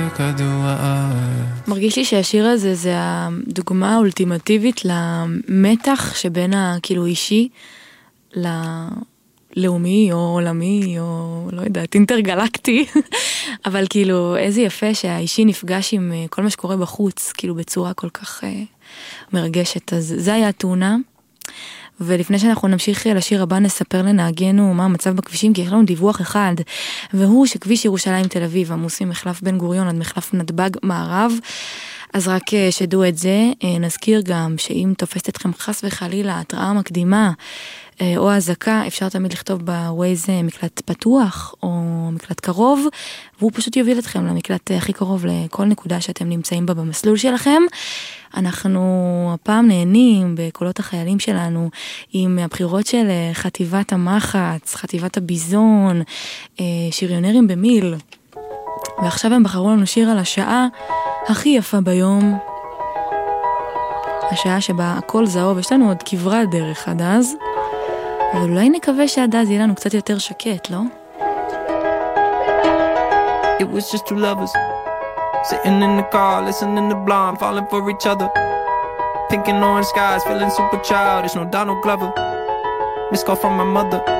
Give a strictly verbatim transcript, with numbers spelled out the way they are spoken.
כדור הארץ. מרגיש לי שהשיר הזה זה הדוגמה האולטימטיבית למתח שבין הכאילו אישי ללאומי או עולמי או לא יודעת, אינטרגלקטי, אבל כאילו איזה יפה שהאישי נפגש עם כל מה שקורה בחוץ, כאילו בצורה כל כך מרגשת. אז זה היה התאונה. ולפני שאנחנו נמשיך לשיר הבא, נספר לנהגנו מה המצב בכבישים, כי יש לנו דיווח אחד, והוא שכביש ירושלים תל אביב עמוס ממחלף בן גוריון עד מחלף נתב"ג מערב. אז רק שדעו את זה, נזכיר גם שאם תופסת אתכם חס וחלילה התראה מקדימה או הזקה, אפשר תמיד לכתוב בווייז מקלט פתוח או מקלט קרוב, והוא פשוט יוביל אתכם למקלט הכי קרוב לכל נקודה שאתם נמצאים בה במסלול שלכם. אנחנו הפעם נהנים בקולות החיילים שלנו עם הבחירות של חטיבת המחץ, חטיבת הביזון, שריונרים במיל. ועכשיו הם בחרו לנו שיר על השעה הכי יפה ביום, השעה שבה הכל זהוב. יש לנו עוד כברת דרך עד אז, אבל אולי נקווה שעד אז יהיה לנו קצת יותר שקט, לא? It was just two lovers sitting in the car, listening to Blonde, falling for each other. Pink and orange skies, feeling super childish, no Donald Glover. Missed call from my mother.